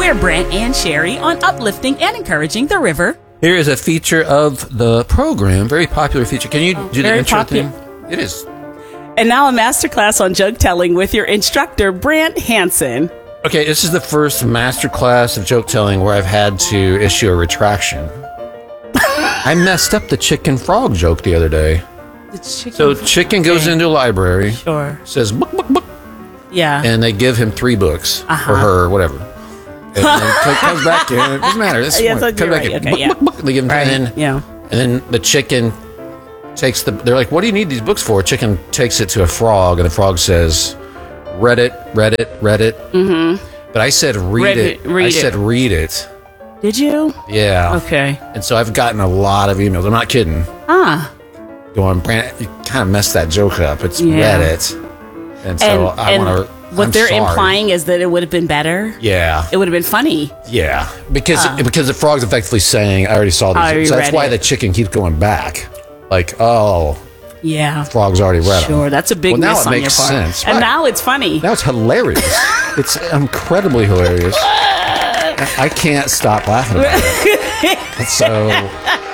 We're Brent and Sherry on uplifting and encouraging the river. Here is a feature of the program, very popular feature. Can you do the intro thing? It is. And now a masterclass on joke telling with your instructor, Brant Hansen. Okay, this is the first masterclass of joke telling where I've had to issue a retraction. I messed up the chicken frog joke the other day. Chicken goes into a library. Sure. Says, book, book, book. Yeah. And they give him 3 books. Or her, or whatever. And then comes back in. It doesn't matter. This Yes, comes you're back right. in. Okay, book, yeah. book, book. They give him and then the chicken takes they're like, what do you need these books for? Chicken takes it to a frog, and the frog says, read it. Mm-hmm. But I said read it. Did you? Yeah. Okay. And so I've gotten a lot of emails. I'm not kidding. Going, Brant, you kind of messed that joke up. It's read it. And so I want to... What they're implying is that it would have been better? Yeah. It would have been funny. Yeah. Because the frog's effectively saying, I already saw these. So that's why the chicken keeps going back. Like, yeah, frog's already read them. Sure, that's a big miss on your part. Now it makes sense. And now it's funny. Now it's hilarious. It's incredibly hilarious. I can't stop laughing about it. So...